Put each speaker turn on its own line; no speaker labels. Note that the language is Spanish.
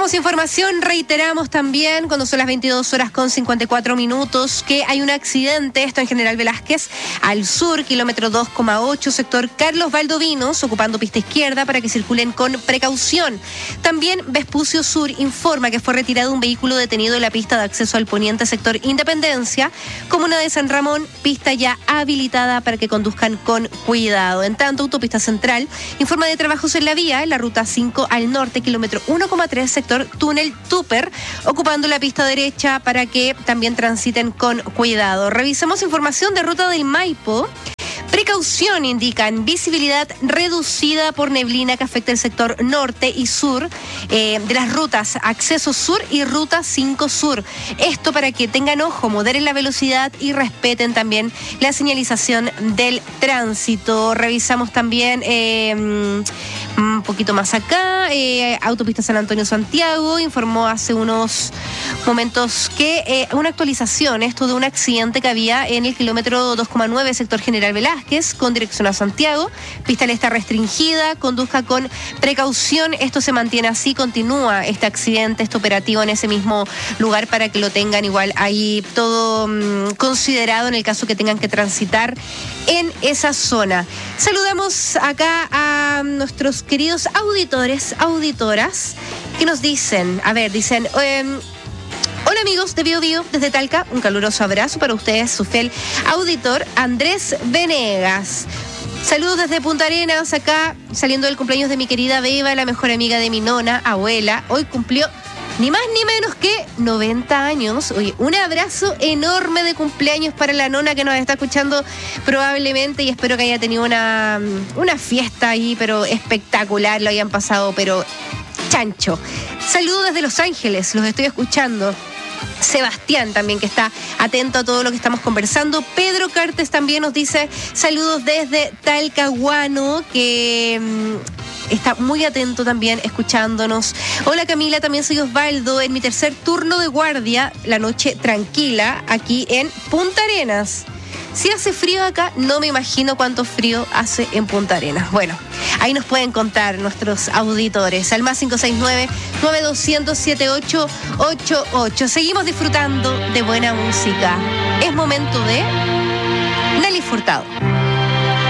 Actualizamos información, reiteramos también cuando son las 22 horas con 54 minutos que hay un accidente, esto en General Velázquez, al sur, kilómetro 2,8, sector Carlos Valdovinos, ocupando pista izquierda para que circulen con precaución. También Vespucio Sur informa que fue retirado un vehículo detenido en la pista de acceso al poniente, sector Independencia, comuna de San Ramón, pista ya habilitada para que conduzcan con cuidado. En tanto, Autopista Central informa de trabajos en la vía, en la ruta 5 al norte, kilómetro 1,3, sector Túnel Tupper, ocupando la pista derecha para que también transiten con cuidado. Revisamos información de ruta del Maipo. Precaución, indican, visibilidad reducida por neblina que afecta el sector norte y sur de las rutas Acceso Sur y Ruta 5 Sur. Esto para que tengan ojo, moderen la velocidad y respeten también la señalización del tránsito. Revisamos también un poquito más acá, Autopista San Antonio-Santiago informó hace unos momentos que una actualización, esto de un accidente que había en el kilómetro 2,9, sector General Velázquez, con dirección a Santiago. Pista le está restringida, conduzca con precaución. Esto se mantiene así, continúa este accidente, este operativo en ese mismo lugar para que lo tengan igual ahí todo considerado en el caso que tengan que transitar en esa zona. Saludamos acá a nuestros queridos auditores, auditoras, que nos dicen, hola amigos de Bio Bio desde Talca, un caluroso abrazo para ustedes, su fiel auditor Andrés Venegas. Saludos desde Punta Arenas, acá saliendo del cumpleaños de mi querida Beba, la mejor amiga de mi nona, abuela. Hoy cumplió ni más ni menos que 90 años. Oye, un abrazo enorme de cumpleaños para la nona que nos está escuchando probablemente, y espero que haya tenido una fiesta ahí, pero espectacular, lo hayan pasado, pero chancho. Saludos desde Los Ángeles, los estoy escuchando. Sebastián también, que está atento a todo lo que estamos conversando. Pedro Cartes también nos dice saludos desde Talcahuano, que está muy atento también escuchándonos. Hola Camila, también soy Osvaldo, en mi tercer turno de guardia, la noche tranquila, aquí en Punta Arenas. Si hace frío acá, no me imagino cuánto frío hace en Punta Arenas. Bueno, ahí nos pueden contar nuestros auditores. Al más 569-9200-7888. Seguimos disfrutando de buena música. Es momento de Nelly Furtado.